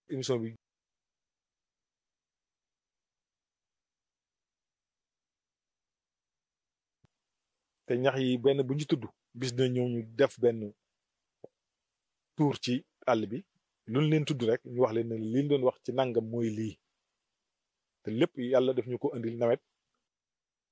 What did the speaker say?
émission bi te ñax yi benn bu ñu tudd bis na ñëw ñu def benn tour ci àll bi luñ leen tudd rek ñu wax leen ne liñ doon wax ci nangam mooy lii te lépp yàlla def ñu ko indil nawet